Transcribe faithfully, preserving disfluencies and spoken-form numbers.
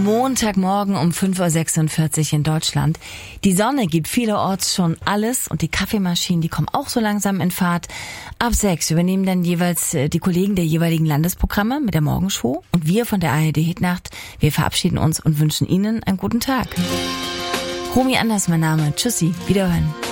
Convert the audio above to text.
Montagmorgen um fünf Uhr sechsundvierzig in Deutschland. Die Sonne gibt vielerorts schon alles und die Kaffeemaschinen, die kommen auch so langsam in Fahrt. Ab sechs übernehmen dann jeweils die Kollegen der jeweiligen Landesprogramme mit der Morgenshow. Und wir von der A R D Hitnacht, wir verabschieden uns und wünschen Ihnen einen guten Tag. Romy Anders mein Name. Tschüssi, wiederhören.